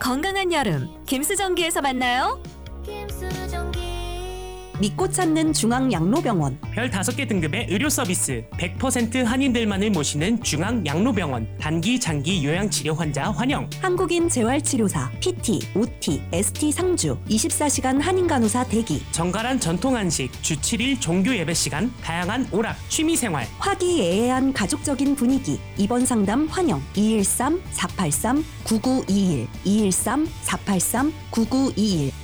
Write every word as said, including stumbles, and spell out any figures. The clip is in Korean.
건강한 여름 김수정기에서 만나요. 믿고 찾는 중앙양로병원. 별 다섯 개 등급의 의료 서비스, 백 퍼센트 한인들만을 모시는 중앙양로병원. 단기, 장기 요양치료 환자 환영. 한국인 재활치료사, 피티, 오티, 에스티 상주, 이십사 시간 한인간호사 대기. 정갈한 전통 한식, 주 칠 일 종교 예배 시간, 다양한 오락, 취미생활. 화기애애한 가족적인 분위기. 입원 상담 환영. 이일삼 사팔삼 구구이일 이일삼 사팔삼 구구이일